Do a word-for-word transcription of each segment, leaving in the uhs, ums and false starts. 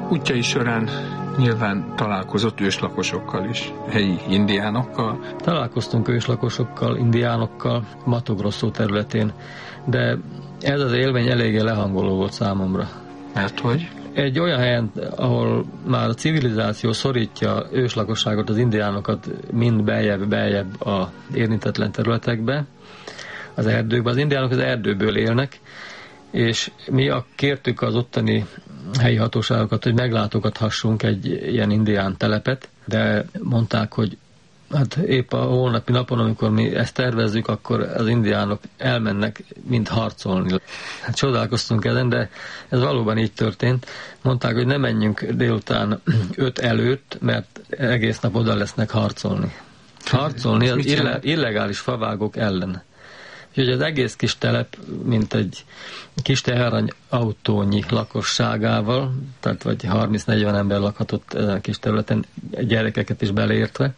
útjai során nyilván találkozott őslakosokkal is, helyi indiánokkal. Találkoztunk őslakosokkal, indiánokkal Mato Grosso területén, de ez az élmény eléggé lehangoló volt számomra. Mert hogy? Egy olyan helyen, ahol már a civilizáció szorítja őslakosságot, az indiánokat mind beljebb-beljebb az érintetlen területekbe, az erdőkbe. Az indiánok az erdőből élnek, és mi kértük az ottani helyi hatóságokat, hogy meglátogathassunk egy ilyen indián telepet, de mondták, hogy hát épp a holnapi napon, amikor mi ezt tervezzük, akkor az indiánok elmennek mind harcolni. Hát csodálkoztunk ezen, de ez valóban így történt. Mondták, hogy ne menjünk délután öt előtt, mert egész nap oda lesznek harcolni. Harcolni az ille- illegális favágók ellen. Úgyhogy az egész kis telep, mint egy kis teherany autónyi lakosságával, tehát vagy harminc-negyven ember lakhatott ezen a kis területen, gyerekeket is beleértve,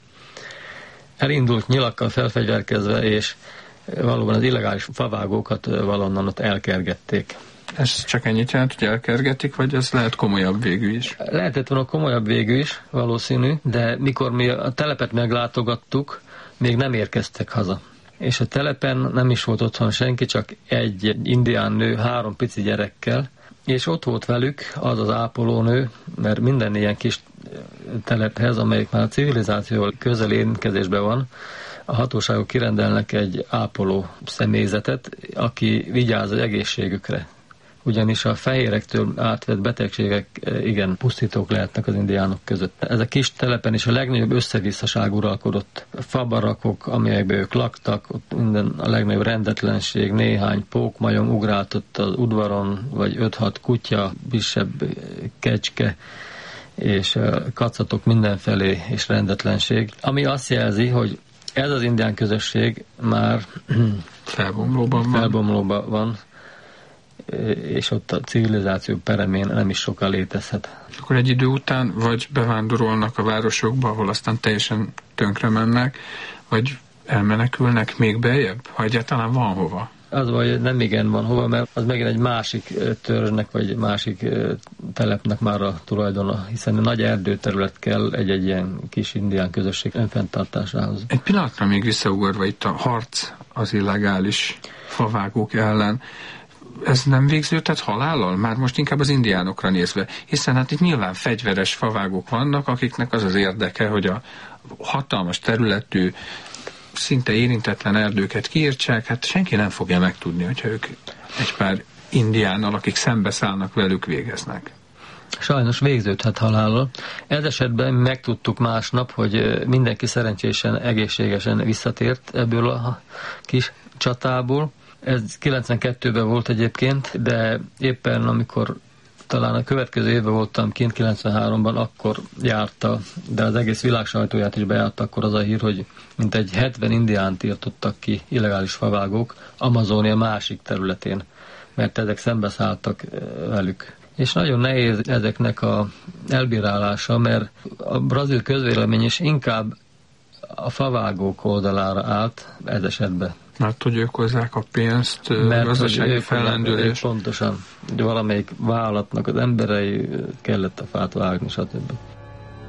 elindult nyilakkal felfegyverkezve, és valóban az illegális favágókat valonnan ott elkergették. Ez csak ennyit jelent, hogy elkergetik, vagy ez lehet komolyabb végű is? Lehetett volna komolyabb végű is, valószínű, de mikor mi a telepet meglátogattuk, még nem érkeztek haza. És a telepen nem is volt otthon senki, csak egy indián nő három pici gyerekkel, és ott volt velük az az ápolónő, mert minden ilyen kis telephez, amelyik már a civilizáció közel érintkezésben van, a hatóságok kirendelnek egy ápoló személyzetet, aki vigyáz az egészségükre. Ugyanis a fehérektől átvett betegségek igen pusztítók lehetnek az indiánok között. Ez a kis telepen is a legnagyobb összevisszaság uralkodott. Fabarakok, amelyekben ők laktak, ott minden a legnagyobb rendetlenség, néhány pókmajom ugráltott az udvaron, vagy öt-hat kutya, kisebb kecske, és kacatok mindenfelé, és rendetlenség. Ami azt jelzi, hogy ez az indián közösség már felbomlóban van. Felbomlóban van, és ott a civilizáció peremén nem is sokkal létezhet. És akkor egy idő után vagy bevándorolnak a városokba, ahol aztán teljesen tönkre mennek, vagy elmenekülnek még beljebb, ha egyáltalán van hova. Az vagy nem igen van hova, mert az megint egy másik törzsnek, vagy másik telepnek már a tulajdona, hiszen nagy erdőterület kell egy-egy ilyen kis indián közösség önfenntartásához. Egy pillanatra még visszaugorva itt a harc az illegális favágók ellen, ez nem végződhet halállal? Már most inkább az indiánokra nézve. Hiszen hát itt nyilván fegyveres favágók vannak, akiknek az az érdeke, hogy a hatalmas területű, szinte érintetlen erdőket kiírtsák, hát senki nem fogja megtudni, hogyha ők egy pár indiánnal, akik szembeszállnak velük, végeznek. Sajnos végződhet halállal. Ez esetben megtudtuk másnap, hogy mindenki szerencsésen, egészségesen visszatért ebből a kis csatából. Ez kilencvenkettőben volt egyébként, de éppen amikor talán a következő évben voltam kint, kilencvenháromban, akkor járta, de az egész világ sajtóját is bejárta akkor az a hír, hogy mintegy hetven indiánt írtottak ki, illegális favágók, Amazónia másik területén, mert ezek szembeszálltak velük. És nagyon nehéz ezeknek a elbírálása, mert a brazil közvélemény is inkább a favágók oldalára állt ez esetben. Mert hogy ők hozzák a pénzt, mert gazdasági fellendülés. Pontosan, hogy valamelyik vállalatnak az emberei kellett a fát vágni, stb.